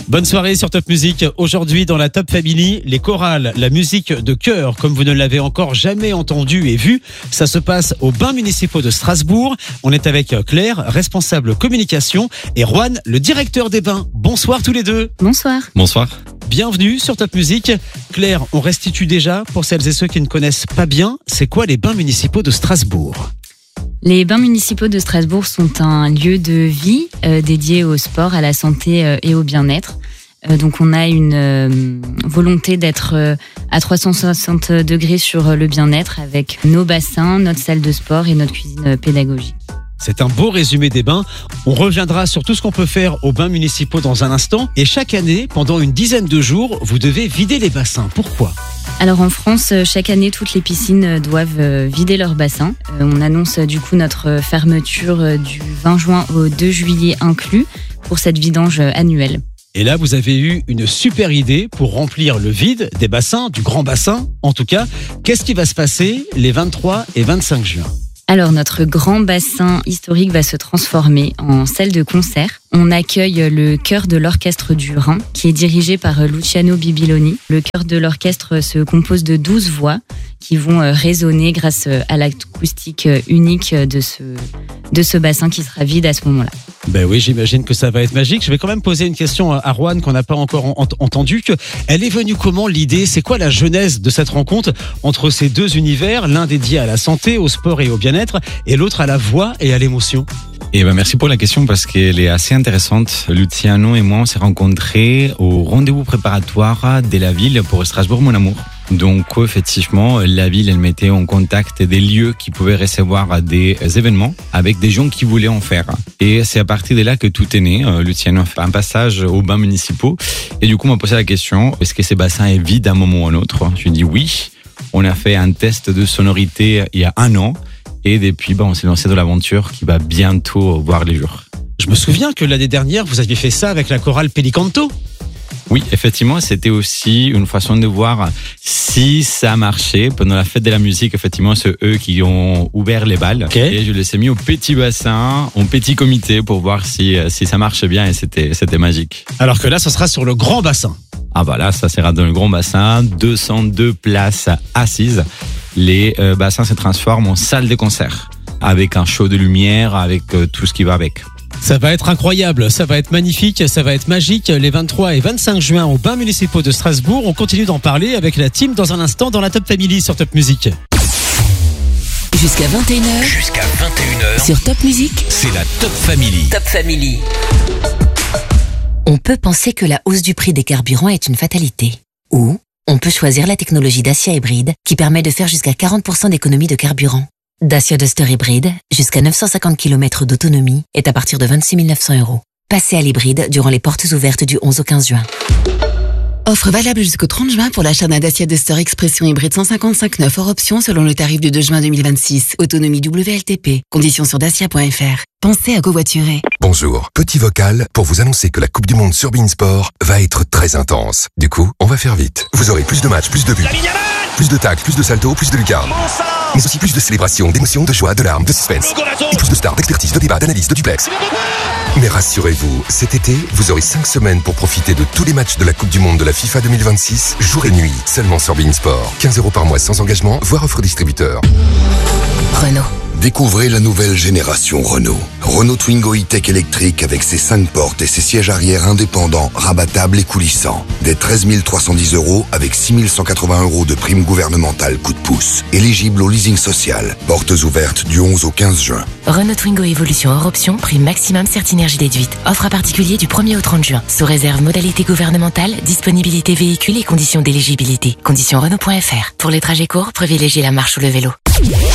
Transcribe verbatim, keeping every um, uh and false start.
Bonne soirée sur Top Music. Aujourd'hui dans la Top Family, les chorales, la musique de chœur comme vous ne l'avez encore jamais entendu et vu. Ça se passe aux Bains municipaux de Strasbourg. On est avec Claire, responsable communication, et Juan, le directeur des bains. Bonsoir tous les deux. Bonsoir. Bonsoir. Bienvenue sur Top Music. Claire, on restitue déjà, pour celles et ceux qui ne connaissent pas bien, c'est quoi les Bains municipaux de Strasbourg ? Les bains municipaux de Strasbourg sont un lieu de vie euh, dédié au sport, à la santé euh, et au bien-être. Euh, donc on a une euh, volonté d'être euh, à trois cent soixante degrés sur euh, le bien-être avec nos bassins, notre salle de sport et notre cuisine euh, pédagogique. C'est un beau résumé des bains. On reviendra sur tout ce qu'on peut faire aux bains municipaux dans un instant. Et chaque année, pendant une dizaine de jours, vous devez vider les bassins. Pourquoi ? Alors en France, chaque année, toutes les piscines doivent vider leurs bassins. On annonce du coup notre fermeture du vingt juin au deux juillet inclus pour cette vidange annuelle. Et là, vous avez eu une super idée pour remplir le vide des bassins, du grand bassin en tout cas. Qu'est-ce qui va se passer les vingt-trois et vingt-cinq juin ? Alors notre grand bassin historique va se transformer en salle de concert. On accueille le chœur de l'orchestre du Rhin qui est dirigé par Luciano Bibiloni. Le chœur de l'orchestre se compose de douze voix qui vont résonner grâce à l'acoustique unique de ce, de ce bassin qui sera vide à ce moment-là. Ben oui, j'imagine que ça va être magique. Je vais quand même poser une question à Juan qu'on n'a pas encore ent- entendu. Elle est venue comment l'idée ? C'est quoi la genèse de cette rencontre entre ces deux univers, l'un dédié à la santé, au sport et au bien-être, et l'autre à la voix et à l'émotion ? Et ben merci pour la question parce qu'elle est assez intéressante. Luciano et moi on s'est rencontrés au rendez-vous préparatoire de la ville pour Strasbourg Mon Amour. Donc effectivement, la ville elle mettait en contact des lieux qui pouvaient recevoir des événements avec des gens qui voulaient en faire. Et c'est à partir de là que tout est né. Luciano a fait un passage aux bains municipaux et du coup on m'a posé la question, est-ce que ces bassins est vide à un moment ou à un autre ? Je lui ai dit oui. On a fait un test de sonorité il y a un an. Et depuis, bah, on s'est lancé dans l'aventure qui va bientôt voir les jours. Je me souviens que l'année dernière, vous aviez fait ça avec la chorale Pelicanto. Oui, effectivement, c'était aussi une façon de voir si ça marchait. Pendant la fête de la musique, effectivement, c'est eux qui ont ouvert les balles. Okay. Et je les ai mis au petit bassin, en petit comité pour voir si, si ça marche bien et c'était, c'était magique. Alors que là, ça sera sur le grand bassin. Ah bah là, ça sera dans le grand bassin, deux cent deux places assises. Les euh, bassins se transforment en salle de concert avec un show de lumière, avec euh, tout ce qui va avec. Ça va être incroyable, ça va être magnifique, ça va être magique. Les vingt-trois et vingt-cinq juin aux Bains municipaux de Strasbourg. On continue d'en parler avec la team dans un instant dans la Top Family sur Top Music. Jusqu'à vingt et une heures. Jusqu'à vingt et une heures. Sur Top Music. C'est la Top Family. Top Family. On peut penser que la hausse du prix des carburants est une fatalité. Ou on peut choisir la technologie Dacia Hybride qui permet de faire jusqu'à quarante pour cent d'économie de carburant. Dacia Duster Hybride, jusqu'à neuf cent cinquante kilomètres d'autonomie, est à partir de vingt-six mille neuf cents euros. Passez à l'hybride durant les portes ouvertes du onze au quinze juin. Offre valable jusqu'au trente juin pour l'achat d'un Dacia Duster Expression hybride cent cinquante-cinq neuf hors option selon le tarif du deux juin deux mille vingt-six. Autonomie W L T P. Conditions sur dacia point f r. Pensez à covoiturer. Bonjour, petit vocal pour vous annoncer que la Coupe du Monde sur Beansport va être très intense. Du coup, on va faire vite. Vous aurez plus de matchs, plus de buts, plus de tacles, plus de saltos, plus de lucarnes. Mais aussi plus de célébrations, d'émotions, de joie, de larmes, de suspense. Et plus de stars, d'expertise, de débats, d'analyse, de duplex. Mais rassurez-vous, cet été, vous aurez cinq semaines pour profiter de tous les matchs de la Coupe du Monde de la FIFA deux mille vingt-six, jour et nuit, seulement sur Beansport. quinze euros par mois sans engagement, voire offre distributeur. Renault. Découvrez la nouvelle génération Renault. Renault Twingo E-Tech électrique avec ses cinq portes et ses sièges arrière indépendants, rabattables et coulissants. Dès treize mille trois cent dix euros avec six mille cent quatre-vingts euros de prime gouvernementale coup de pouce. Éligible au leasing social. Portes ouvertes du onze au quinze juin. Renault Twingo Evolution hors option, prime maximum Certinergie déduite. Offre à particulier du premier au trente juin. Sous réserve modalité gouvernementale, disponibilité véhicule et conditions d'éligibilité. Conditions Renault point f r. Pour les trajets courts, privilégiez la marche ou le vélo.